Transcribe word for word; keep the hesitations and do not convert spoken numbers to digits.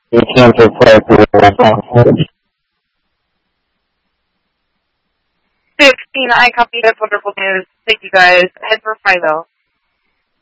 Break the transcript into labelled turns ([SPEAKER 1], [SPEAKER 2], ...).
[SPEAKER 1] You can't just play through the
[SPEAKER 2] sixteen, I copy. That's wonderful news. Thank you guys. Head for Philo.